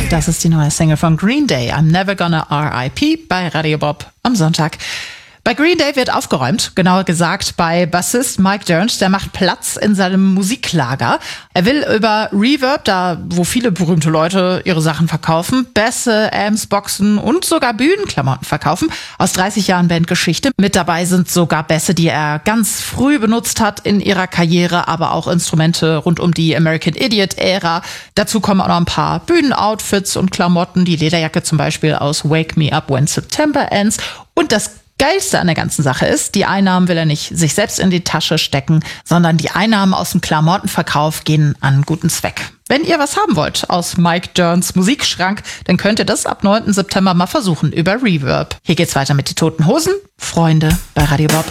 Das ist die neue Single von Green Day, I'm Never Gonna R.I.P. bei Radio Bob am Sonntag. Bei Green Day wird aufgeräumt, genauer gesagt bei Bassist Mike Dirnt, der macht Platz in seinem Musiklager. Er will über Reverb, da wo viele berühmte Leute ihre Sachen verkaufen, Bässe, Amps, Boxen und sogar Bühnenklamotten verkaufen. Aus 30 Jahren Bandgeschichte. Mit dabei sind sogar Bässe, die er ganz früh benutzt hat in ihrer Karriere, aber auch Instrumente rund um die American Idiot-Ära. Dazu kommen auch noch ein paar Bühnenoutfits und Klamotten, die Lederjacke zum Beispiel aus Wake Me Up When September Ends. Und das Geilste an der ganzen Sache ist, die Einnahmen will er nicht sich selbst in die Tasche stecken, sondern die Einnahmen aus dem Klamottenverkauf gehen an einen guten Zweck. Wenn ihr was haben wollt aus Mike Dirnt's Musikschrank, dann könnt ihr das ab 9. September mal versuchen über Reverb. Hier geht's weiter mit die Toten Hosen. Freunde bei Radio Bob.